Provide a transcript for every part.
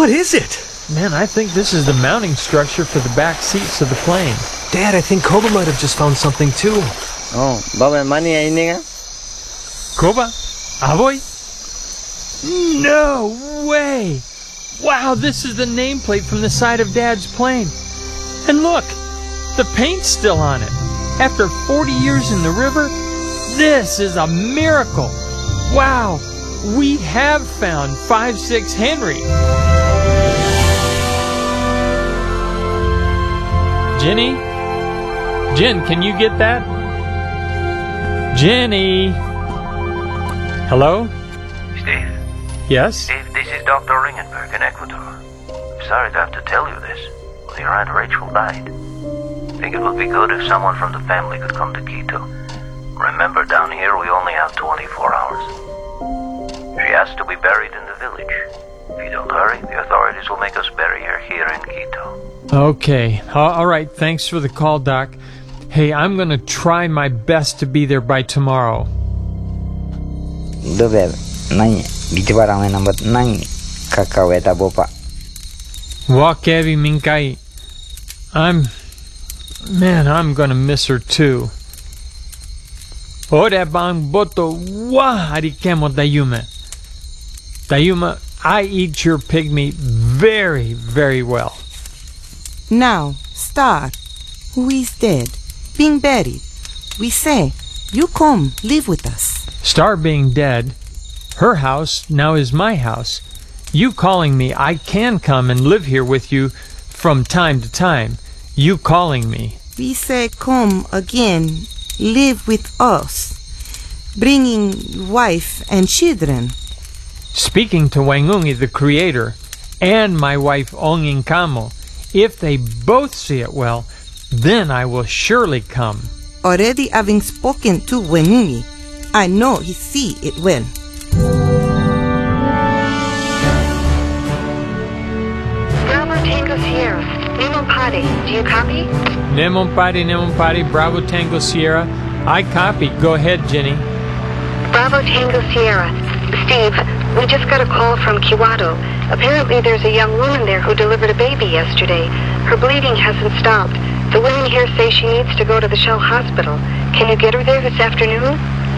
What is it? Man, I think this is the mounting structure for the back seats of the plane. Dad, I think Koba might have just found something too. Oh, Baba, mani ini nga? Koba? Aboy? No way! Wow, this is the nameplate from the side of Dad's plane. And look, the paint's still on it. After 40 years in the river, this is a miracle. Wow, we have found 5-6 Henry. Jenny? Jen, can you get that? Jenny? Hello? Steve? Yes? Steve, this is Dr. Ringenberg in Ecuador. Sorry to have to tell you this, but your Aunt Rachel died. I think it would be good if someone from the family could come to Quito. Remember, down here we only have 24 hours. She has to be buried in the village. If you don't hurry, the authorities will make us bury her here in Quito. Okay. All right. Thanks for the call, Doc. Hey, I'm going to try my best to be there by tomorrow. Dober, nai, bicara me number 9, kakaweta bopa. Wakevi Minkai. I'm going to miss her too. Ore bang boto wa harikemo Dayuma. Dayuma, I eat your pig meat very, very well. Now, Star, who is dead, being buried, we say, you come, live with us. Star being dead, her house now is my house. You calling me, I can come and live here with you from time to time. You calling me. We say, come again, live with us, bringing wife and children. Speaking to Wangungi, the creator, and my wife Ongin Kamo, if they both see it well, then I will surely come. Already having spoken to Wenungi, I know he see it well. Bravo Tango Sierra, Nemo Padi, do you copy? Nemon Padi, Bravo Tango Sierra. I copy. Go ahead, Jenny. Bravo Tango Sierra. Steve, we just got a call from Kiwado. Apparently there's a young woman there who delivered a baby yesterday. Her bleeding hasn't stopped. The women here say she needs to go to the Shell Hospital. Can you get her there this afternoon?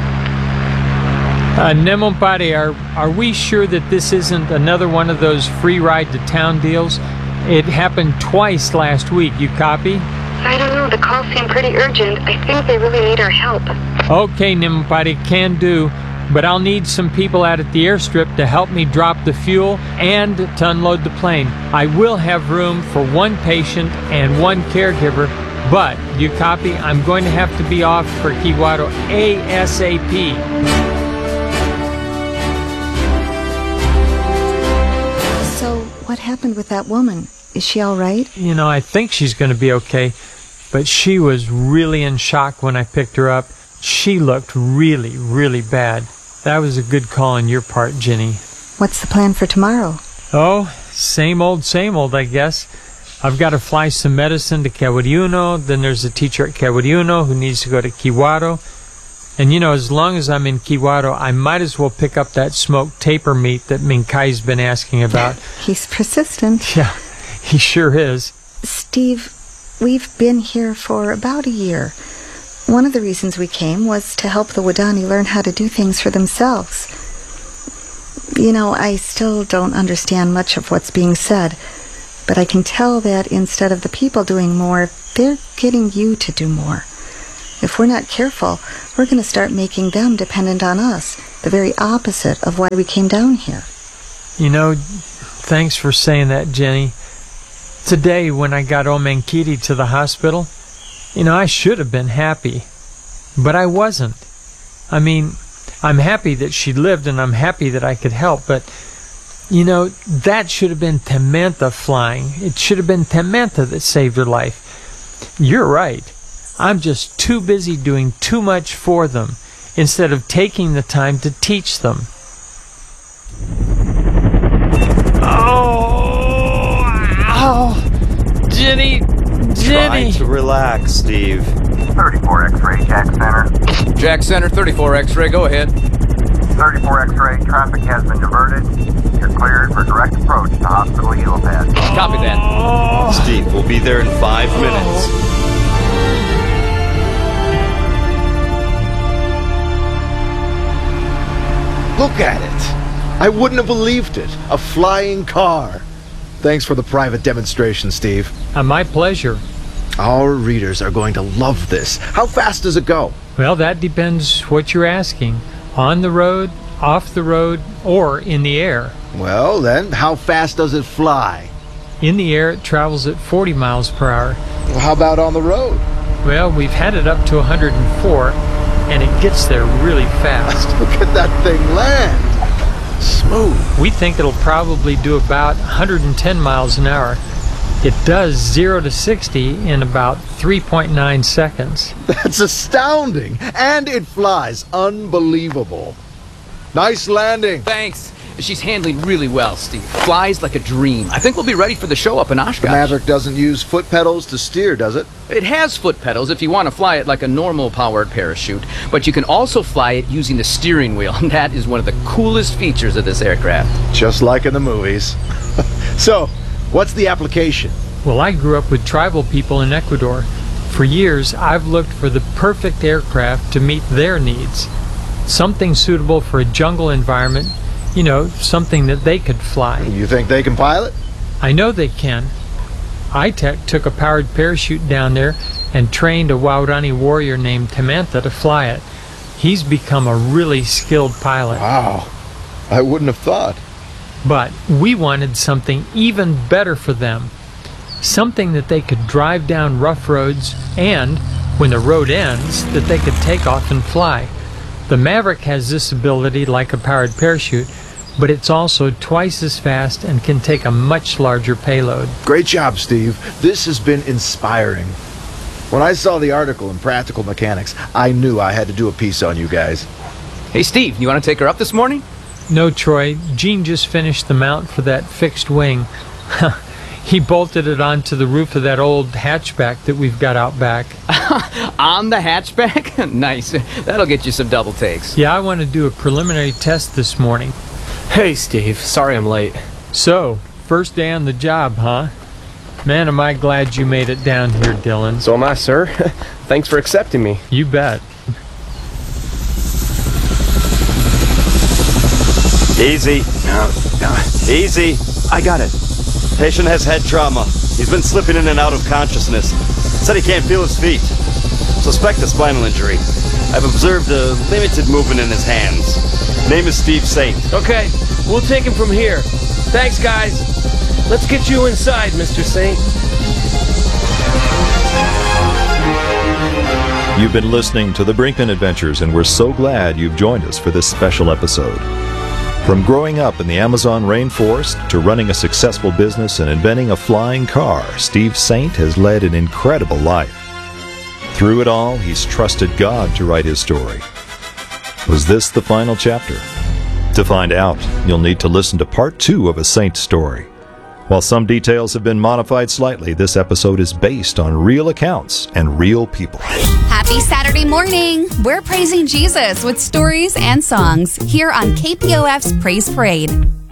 Nemon Padi, are we sure that this isn't another one of those free ride to town deals? It happened twice last week. You copy? I don't know. The call seemed pretty urgent. I think they really need our help. Okay, Nemon Padi, can do. But I'll need some people out at the airstrip to help me drop the fuel and to unload the plane. I will have room for one patient and one caregiver, but, you copy, I'm going to have to be off for Kiwado ASAP. So, what happened with that woman? Is she all right? You know, I think she's going to be okay, but she was really in shock when I picked her up. She looked really, really bad. That was a good call on your part, Jenny. What's the plan for tomorrow? Oh, same old, I guess. I've got to fly some medicine to Kewariuno. Then there's a teacher at Kewariuno who needs to go to Kiwado. And you know, as long as I'm in Kiwado, I might as well pick up that smoked tapir meat that Minkai's been asking about. He's persistent. Yeah, he sure is. Steve, we've been here for about a year. One of the reasons we came was to help the Wadani learn how to do things for themselves. You know, I still don't understand much of what's being said, but I can tell that instead of the people doing more, they're getting you to do more. If we're not careful, we're going to start making them dependent on us, the very opposite of why we came down here. You know, thanks for saying that, Jenny. Today, when I got Omenkiri to the hospital, you know, I should have been happy, but I wasn't. I mean, I'm happy that she lived and I'm happy that I could help, but, you know, that should have been Tementa flying. It should have been Tementa that saved her life. You're right. I'm just too busy doing too much for them instead of taking the time to teach them. Oh, Jenny. Try to relax, Steve. 34 X-ray, Jack Center. Jack Center, 34 X-ray, go ahead. 34 X-ray, traffic has been diverted. You're cleared for direct approach to hospital helipad. Copy that. Steve, we'll be there in 5 minutes. Look at it. I wouldn't have believed it. A flying car. Thanks for the private demonstration, Steve. My pleasure. Our readers are going to love this. How fast does it go? Well, that depends what you're asking. On the road, off the road, or in the air. Well, then, how fast does it fly? In the air, it travels at 40 miles per hour. Well, how about on the road? Well, we've had it up to 104, and it gets there really fast. Look at that thing land. Smooth. We think it'll probably do about 110 miles an hour. It does 0 to 60 in about 3.9 seconds. That's astounding. And it flies. Unbelievable. Nice landing. Thanks. She's handling really well, Steve. Flies like a dream. I think we'll be ready for the show up in Oshkosh. The Maverick doesn't use foot pedals to steer, does it? It has foot pedals if you want to fly it like a normal powered parachute, but you can also fly it using the steering wheel, and that is one of the coolest features of this aircraft. Just like in the movies. So, what's the application? Well, I grew up with tribal people in Ecuador. For years, I've looked for the perfect aircraft to meet their needs. Something suitable for a jungle environment, you know, something that they could fly. You think they can pilot? I know they can. ITEC took a powered parachute down there and trained a Waorani warrior named Tamantha to fly it. He's become a really skilled pilot. Wow. I wouldn't have thought. But we wanted something even better for them. Something that they could drive down rough roads and, when the road ends, that they could take off and fly. The Maverick has this ability like a powered parachute, but it's also twice as fast and can take a much larger payload. Great job, Steve. This has been inspiring. When I saw the article in Practical Mechanics, I knew I had to do a piece on you guys. Hey, Steve, you want to take her up this morning? No, Troy. Gene just finished the mount for that fixed wing. He bolted it onto the roof of that old hatchback that we've got out back. On the hatchback? Nice. That'll get you some double takes. Yeah, I want to do a preliminary test this morning. Hey, Steve. Sorry I'm late. So, first day on the job, huh? Man, am I glad you made it down here, Dylan. So am I, sir. Thanks for accepting me. You bet. Easy. Easy. I got it. Patient has head trauma. He's been slipping in and out of consciousness. Said he can't feel his feet. Suspect a spinal injury. I've observed a limited movement in his hands. Name is Steve Saint. Okay, we'll take him from here. Thanks, guys. Let's get you inside, Mr. Saint. You've been listening to the Brinkman Adventures, and we're so glad you've joined us for this special episode. From growing up in the Amazon rainforest to running a successful business and inventing a flying car, Steve Saint has led an incredible life. Through it all, he's trusted God to write his story. Was this the final chapter? To find out, you'll need to listen to part 2 of A Saint's Story. While some details have been modified slightly, this episode is based on real accounts and real people. Happy Saturday morning! We're praising Jesus with stories and songs here on KPOF's Praise Parade.